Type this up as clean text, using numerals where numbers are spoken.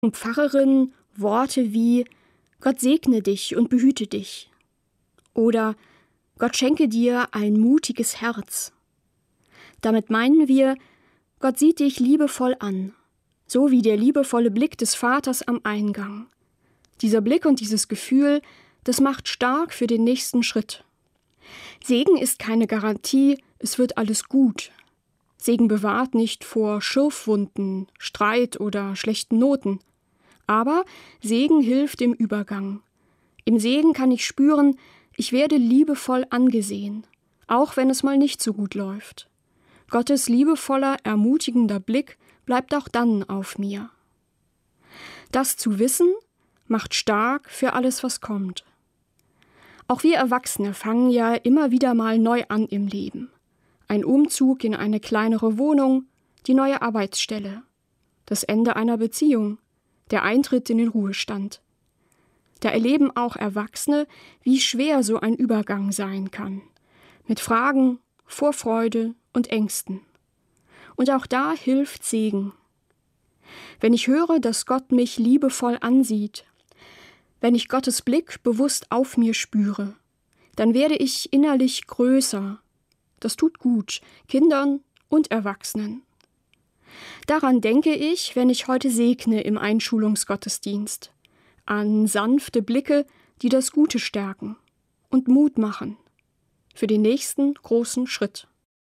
Pfarrerin Worte wie Gott segne dich und behüte dich oder Gott schenke dir ein mutiges Herz. Damit meinen wir, Gott sieht dich liebevoll an, so wie der liebevolle Blick des Vaters am Eingang. Dieser Blick und dieses Gefühl, das macht stark für den nächsten Schritt. Segen ist keine Garantie, es wird alles gut. Segen bewahrt nicht vor Schürfwunden, Streit oder schlechten Noten. Aber Segen hilft im Übergang. Im Segen kann ich spüren, ich werde liebevoll angesehen, auch wenn es mal nicht so gut läuft. Gottes liebevoller, ermutigender Blick bleibt auch dann auf mir. Das zu wissen, macht stark für alles, was kommt. Auch wir Erwachsene fangen ja immer wieder mal neu an im Leben. Ein Umzug in eine kleinere Wohnung, die neue Arbeitsstelle, das Ende einer Beziehung, der Eintritt in den Ruhestand. Da erleben auch Erwachsene, wie schwer so ein Übergang sein kann. Mit Fragen, Vorfreude und Ängsten. Und auch da hilft Segen. Wenn ich höre, dass Gott mich liebevoll ansieht, wenn ich Gottes Blick bewusst auf mir spüre, dann werde ich innerlich größer. Das tut gut, Kindern und Erwachsenen. Daran denke ich, wenn ich heute segne im Einschulungsgottesdienst. An sanfte Blicke, die das Gute stärken und Mut machen für den nächsten großen Schritt.